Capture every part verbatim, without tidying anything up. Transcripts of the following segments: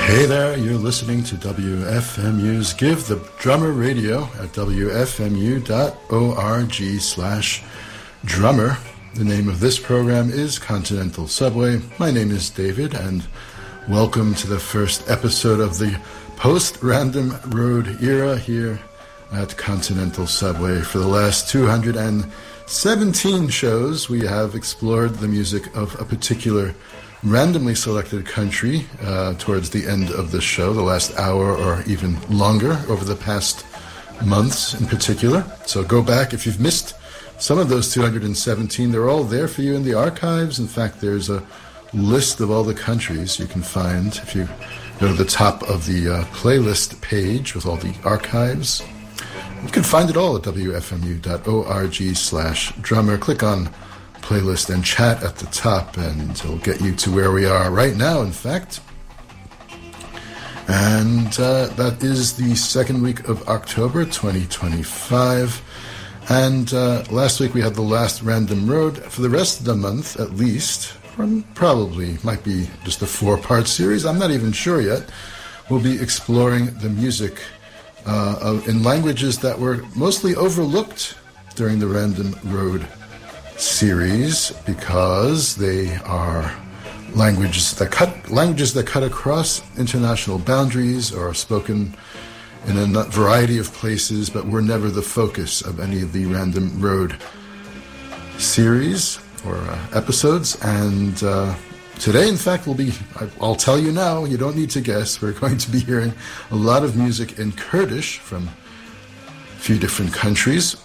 Hey there, you're listening to W F M U's Give the Drummer Radio at W F M U dot org slash drummer. The name of this program is Continental Subway. My name is David, and welcome to the first episode of the post-Random Road era here at Continental Subway. For the last two hundred seventeen shows, we have explored the music of a particular randomly selected country uh, towards the end of the show, the last hour or even longer over the past months in particular. So go back if you've missed some of those two hundred seventeen. They're all there for you in the archives. In fact, there's a list of all the countries you can find if you go to the top of the uh, playlist page with all the archives. You can find it all at W F M U dot org slash drummer. Click on playlist and chat at the top, and it'll get you to where we are right now, in fact. And uh, that is the second week of October twenty twenty-five. And uh, last week we had the last Random Road. For the rest of the month, at least, or probably might be just a four-part series, I'm not even sure yet, we'll be exploring the music uh, of, in languages that were mostly overlooked during the Random Road series, because they are languages that cut languages that cut across international boundaries or are spoken in a variety of places, but were never the focus of any of the Random Road series or uh, episodes. And uh, today, in fact, will be, I'll tell you now, you don't need to guess, we're going to be hearing a lot of music in Kurdish from a few different countries.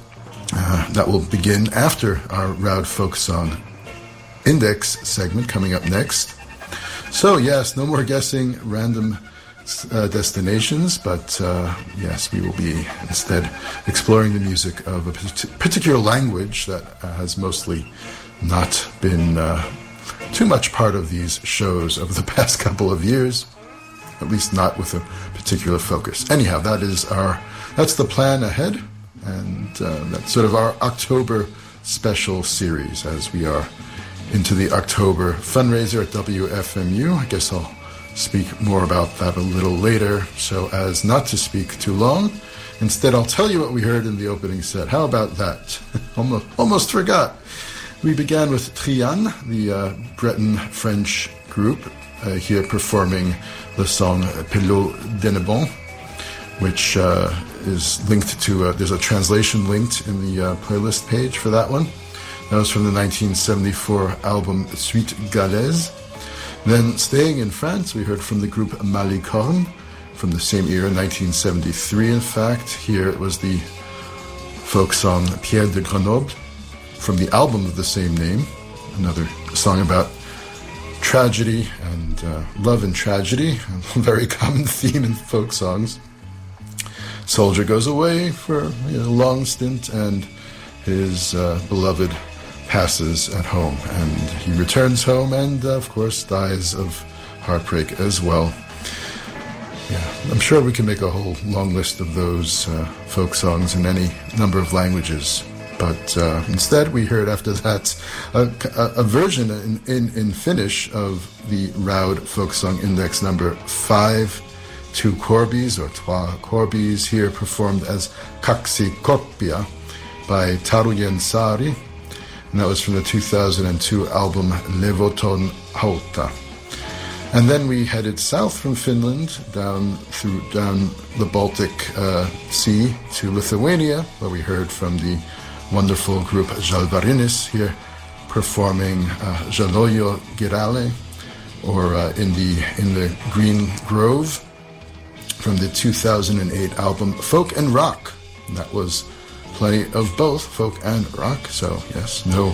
Uh, that will begin after our Raud Folk Song Index segment coming up next. So yes, no more guessing random uh, destinations, but uh, yes, we will be instead exploring the music of a particular language that uh, has mostly not been uh, too much part of these shows over the past couple of years, at least not with a particular focus. Anyhow, that is our that's the plan ahead. And uh, that's sort of our October special series as we are into the October fundraiser at W F M U. I guess I'll speak more about that a little later so as not to speak too long. Instead, I'll tell you what we heard in the opening set. How about that? almost, almost forgot. We began with Trian, the uh, Breton-French group, uh, here performing the song Pelot Denebon, which uh, is linked to, uh, there's a translation linked in the uh, playlist page for that one. That was from the nineteen seventy-four album Suite Galaise. Then staying in France, we heard from the group Malicorne from the same era, nineteen seventy-three in fact. Here it was the folk song Pierre de Grenoble from the album of the same name, another song about tragedy and uh, love and tragedy, a very common theme in folk songs. Soldier goes away for you know, a long stint, and his uh, beloved passes at home. And he returns home and, uh, of course, dies of heartbreak as well. Yeah, I'm sure we can make a whole long list of those uh, folk songs in any number of languages. But uh, instead, we heard after that a, a, a version in, in, in Finnish of the Raud Folk Song Index number five, Two Korbis, or Trois Korbis, here performed as Kaksi Koppia by Taru Jensari, and that was from the two thousand two album Levoton Hauta. And then we headed south from Finland, down through down the Baltic uh, Sea to Lithuania, where we heard from the wonderful group Žalvarinis, here performing uh, Žaliojo Girelė, or uh, in the in the Green Grove, from the two thousand eight album Folk and Rock. And that was plenty of both folk and rock, so yes, no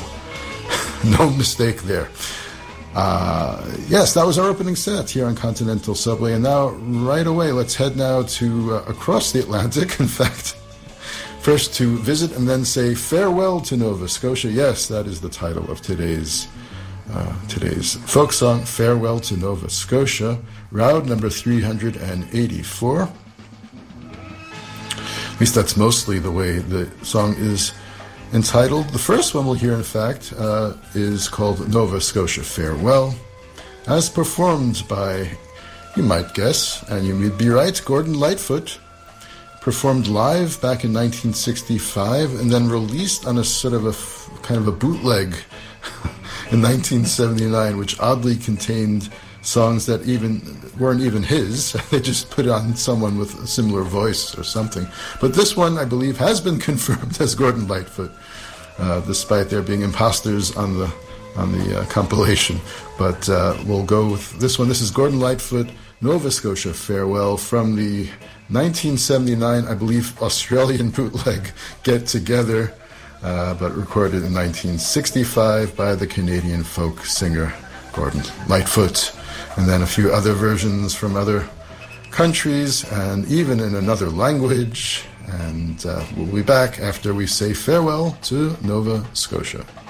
no mistake there. Uh, yes, that was our opening set here on Continental Subway, and now right away let's head now to uh, across the Atlantic, in fact, first to visit and then say farewell to Nova Scotia. Yes, that is the title of today's Uh, today's folk song, Farewell to Nova Scotia, Raud number three hundred eighty-four. At least that's mostly the way the song is entitled. The first one we'll hear, in fact, uh, is called Nova Scotia Farewell, as performed by You might guess, and you'd be right, Gordon Lightfoot, performed live back in nineteen sixty-five and then released on a sort of a kind of a bootleg in nineteen seventy-nine, which oddly contained songs that even weren't even his. They just put on someone with a similar voice or something. But this one, I believe, has been confirmed as Gordon Lightfoot, uh, despite there being imposters on the on the uh, compilation. But uh, we'll go with this one. This is Gordon Lightfoot, Nova Scotia Farewell, from the nineteen seventy-nine, I believe, Australian bootleg Get Together, uh, but recorded in nineteen sixty-five by the Canadian folk singer Gordon Lightfoot. And then a few other versions from other countries and even in another language. And uh, we'll be back after we say farewell to Nova Scotia.